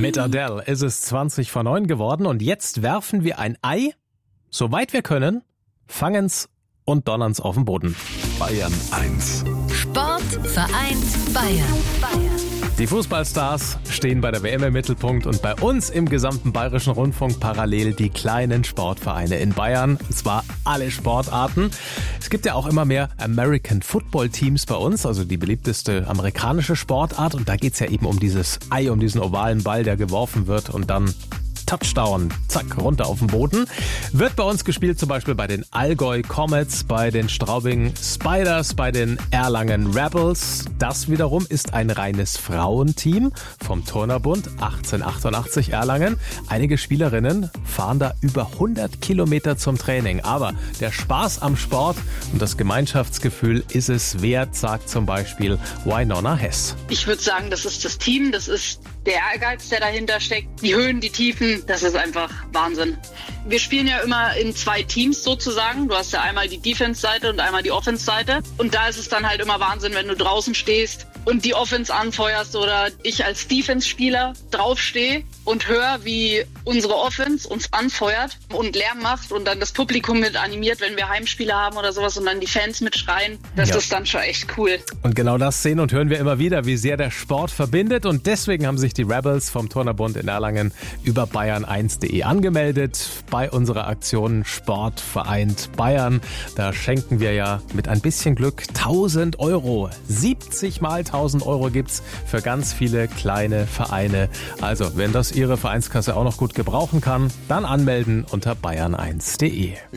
Mit Adele ist es 20:09 geworden und jetzt werfen wir ein Ei, soweit wir können, fangen's und donnern's auf den Boden. Bayern 1. Sport vereint Bayern. Die Fußballstars stehen bei der WM im Mittelpunkt und bei uns im gesamten Bayerischen Rundfunk parallel die kleinen Sportvereine in Bayern. Und zwar alle Sportarten. Es gibt ja auch immer mehr American Football Teams bei uns, also die beliebteste amerikanische Sportart. Und da geht's ja eben um dieses Ei, um diesen ovalen Ball, der geworfen wird und dann Touchdown, zack, runter auf den Boden. Wird bei uns gespielt zum Beispiel bei den Allgäu Comets, bei den Straubing Spiders, bei den Erlangen Rebels. Das wiederum ist ein reines Frauenteam vom Turnerbund 1888 Erlangen. Einige Spielerinnen fahren da über 100 Kilometer zum Training. Aber der Spaß am Sport und das Gemeinschaftsgefühl ist es wert, sagt zum Beispiel Winona Hess. Ich würde sagen, das ist das Team, das ist der Ehrgeiz, der dahinter steckt, die Höhen, die Tiefen, das ist einfach Wahnsinn. Wir spielen ja immer in zwei Teams sozusagen. Du hast ja einmal die Defense-Seite und einmal die Offense-Seite. Und da ist es dann halt immer Wahnsinn, wenn du draußen stehst und die Offense anfeuerst oder ich als Defense-Spieler draufstehe und höre, wie unsere Offense uns anfeuert und Lärm macht und dann das Publikum mit animiert, wenn wir Heimspiele haben oder sowas und dann die Fans mitschreien. Das ist dann schon echt cool. Und genau das sehen und hören wir immer wieder, wie sehr der Sport verbindet. Und deswegen haben sich die Rebels vom Turnerbund in Erlangen über bayern1.de angemeldet bei unserer Aktion Sport vereint Bayern. Da schenken wir ja mit ein bisschen Glück 1.000 Euro. 70 mal 1.000 Euro gibt's für ganz viele kleine Vereine. Also, wenn das Ihre Vereinskasse auch noch gut gebrauchen kann, dann anmelden unter bayern1.de.